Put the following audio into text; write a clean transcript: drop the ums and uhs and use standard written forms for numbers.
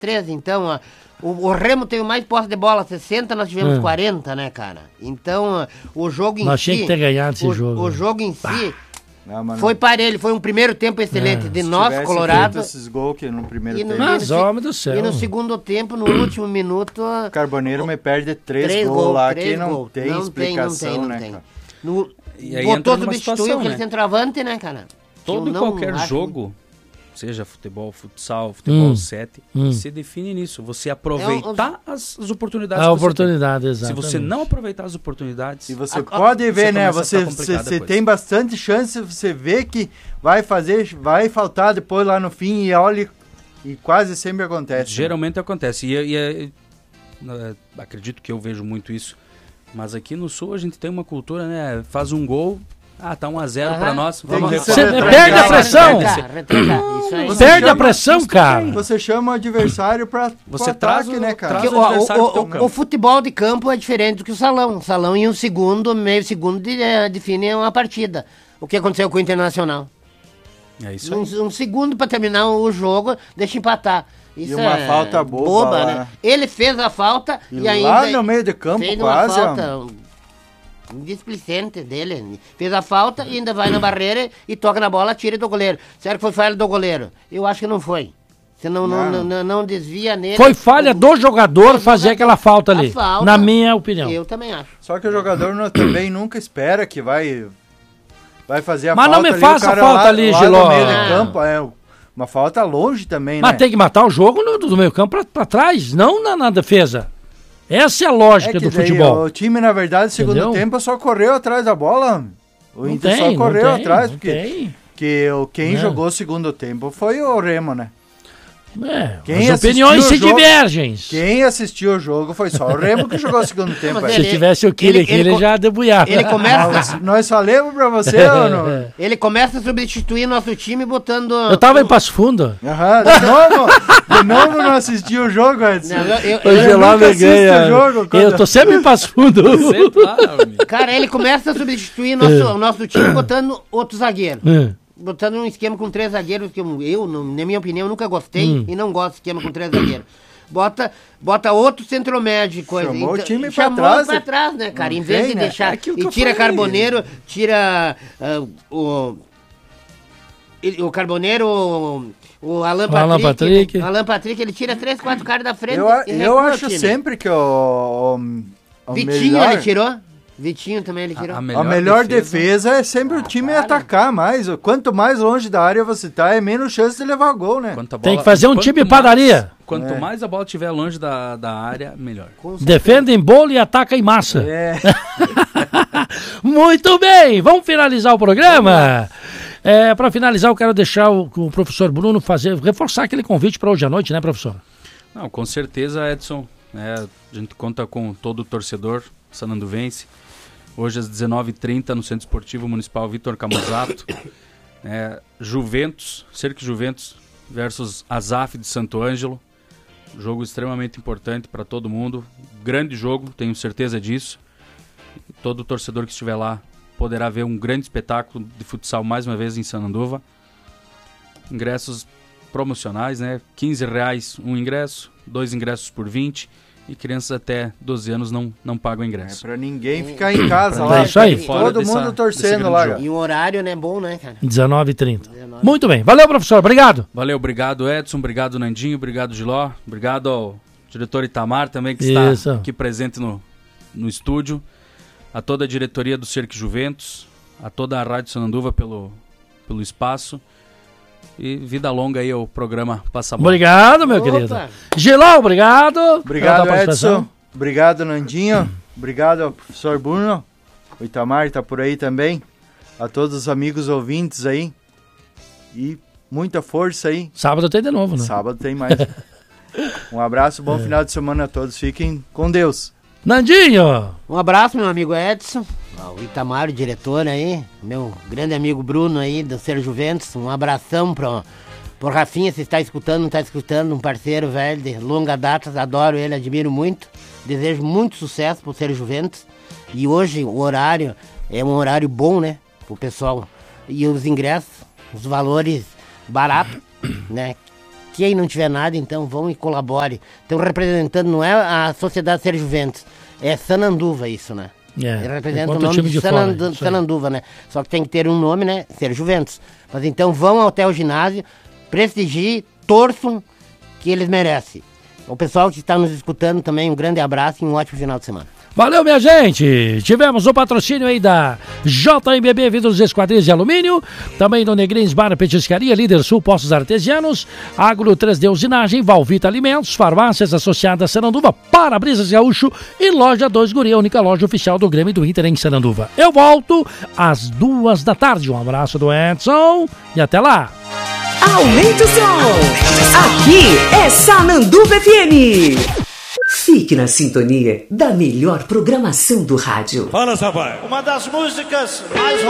3, então, ó. O Remo teve mais posse de bola, 60, nós tivemos 40, né, cara? Então, o jogo em si... Nós tínhamos que ter ganhado esse jogo. O jogo em si foi parelho, foi um primeiro tempo excelente de nós, Colorado. Esses gols que no primeiro tempo. Mas, homem do céu. E no segundo tempo, no último minuto... O Carboneiro me perde 3 gols lá, que não tem explicação, né, cara? Botou substituir aquele centroavante, né, cara? Todo e qualquer jogo... Seja futebol, futsal, futebol 7, se define nisso. Você aproveitar as oportunidades. A oportunidade, exatamente. Se você não aproveitar as oportunidades... E você pode ver, né? Você tem bastante chance, você vê que vai faltar depois lá no fim e olha, e quase sempre acontece. Geralmente acontece. E acredito que eu vejo muito isso. Mas aqui no Sul a gente tem uma cultura, né? Faz um gol... tá 1-0 pra nós. Você perde a pressão. Perde a pressão, cara. Você chama o adversário pra ataque, né, cara? O futebol de campo é diferente do que o salão. O salão em meio segundo define uma partida. O que aconteceu com o Internacional? É isso aí. Um segundo pra terminar o jogo, deixa empatar. Isso e uma falta boba né? Ele fez a falta e ainda... Lá no meio de campo, fez quase... Uma falta, displicente dele, fez a falta e ainda vai na barreira e toca na bola, tira do goleiro. Será que foi falha do goleiro? Eu acho que não foi. Você não desvia nele. Foi falha do jogador fazer aquela falta ali, na minha opinião. Eu também acho. Só que o jogador também nunca espera que vai fazer a falta. Mas não me faça a falta ali, Giló. No meio de campo, uma falta longe também, Mas tem que matar o jogo do meio campo pra trás, não na defesa. Essa é a lógica do futebol. O time, na verdade, no segundo tempo, só correu atrás da bola. O Inter só correu atrás, porque quem jogou o segundo tempo foi o Remo, né? As opiniões se divergem. Quem assistiu o jogo foi só o Remo que jogou o segundo tempo. Se tivesse o Killer aqui, ele já debuiava. Ele começa... Nós falamos pra você ou não? Ele começa a substituir nosso time botando... Eu tava em Passo Fundo. De novo não assistiu o jogo, Edson. Eu nunca assisto o jogo. Eu tô sempre em Passo Fundo. Cara, ele começa a substituir nosso time botando outro zagueiro. Botando um esquema com 3 zagueiros, que eu na minha opinião, nunca gostei e não gosto de esquema com 3 zagueiros. Bota outro centromédio, coisa. Chamou o time pra trás, né, cara? Em vez de deixar... E tira Carboneiro, tira o Carboneiro, o Alan Patrick. Alan Patrick, ele tira 3, 4 caras da frente. Eu acho sempre que o Vitinho melhor... ele tirou. Vitinho também ele tirou. A melhor defesa é sempre o time atacar mais. Quanto mais longe da área você tá, é menos chance de levar gol, né? Tem que fazer um time padaria. Quanto mais a bola estiver longe da área, melhor. Defende em bolo e ataca em massa. Muito bem, vamos finalizar o programa. Para finalizar, eu quero deixar o professor Bruno reforçar aquele convite para hoje à noite, né, professor? Não, com certeza, Edson. A gente conta com todo o torcedor sananduvense. Hoje às 19h30 no Centro Esportivo Municipal Vitor Camusato. Cerque Juventus versus Azaf de Santo Ângelo. Jogo extremamente importante para todo mundo. Grande jogo, tenho certeza disso. Todo torcedor que estiver lá poderá ver um grande espetáculo de futsal mais uma vez em Sananduva. Ingressos promocionais, né? R$15 um ingresso, 2 ingressos por 20. E crianças até 12 anos não pagam ingresso. Pra ninguém ficar em casa lá. É isso aí. Todo mundo torcendo lá. E o horário, né, bom, né, cara? 19h30. Muito bem. Valeu, professor. Obrigado. Valeu, obrigado, Edson. Obrigado, Nandinho. Obrigado, Giló. Obrigado ao diretor Itamar também, que está aqui presente no estúdio. A toda a diretoria do Cerque Juventus. A toda a Rádio Sananduva pelo espaço. E vida longa aí ao programa Passa Bola. Obrigado, meu querido. Giló, obrigado. Obrigado, Edson. Obrigado, Nandinho. Obrigado ao professor Bruno. O Itamar está por aí também. A todos os amigos ouvintes aí. E muita força aí. Sábado tem de novo, né? Sábado tem mais. Um abraço, bom final de semana a todos. Fiquem com Deus. Nandinho. Um abraço, meu amigo Edson. O Itamar, o diretor aí, meu grande amigo Bruno aí, do Ser Juventus, um abração pro Rafinha, se está escutando, não está escutando, um parceiro velho de longa data, adoro ele, admiro muito, desejo muito sucesso pro Ser Juventus, e hoje o horário é um horário bom, né, pro pessoal, e os ingressos, os valores baratos, né, Quem não tiver nada, então vão e colabore. Estão representando, não é a Sociedade Ser Juventus, é Sananduva isso, né? Representa o nome de Sananduva, né? Só que tem que ter um nome, né? Ser Juventus. Mas então vão até o ginásio, prestigiem, torçam, que eles merecem. O pessoal que está nos escutando também, um grande abraço e um ótimo final de semana. Valeu, minha gente! Tivemos o patrocínio aí da JMBB Vidros Esquadrias de Alumínio, também do Negrins Bar Petiscaria, Líder Sul Postos Artesianos, Agro 3D Usinagem, Valvita Alimentos, Farmácias Associadas Sananduva, Para-Brisas Gaúcho e Loja 2 Guri, a única loja oficial do Grêmio do Inter em Sananduva. Eu volto às 2 da tarde. Um abraço do Edson e até lá! Aumenta o som! Aqui é Sananduva FM. Fique na sintonia da melhor programação do rádio. Fala, Sampaio. Uma das músicas mais